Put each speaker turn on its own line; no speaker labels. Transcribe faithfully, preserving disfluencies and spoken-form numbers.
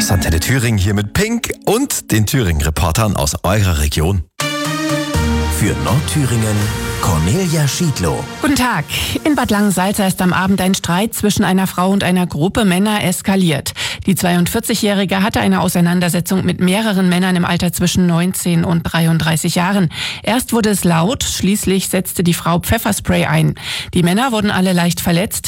Das ist Antenne Thüringen hier mit Pink und den Thüringen-Reportern aus eurer Region.
Für Nordthüringen Cornelia Schiedlow.
Guten Tag. In Bad Langensalza ist am Abend ein Streit zwischen einer Frau und einer Gruppe Männer eskaliert. Die zweiundvierzigjährige hatte eine Auseinandersetzung mit mehreren Männern im Alter zwischen neunzehn und dreiunddreißig Jahren. Erst wurde es laut, schließlich setzte die Frau Pfefferspray ein. Die Männer wurden alle leicht verletzt.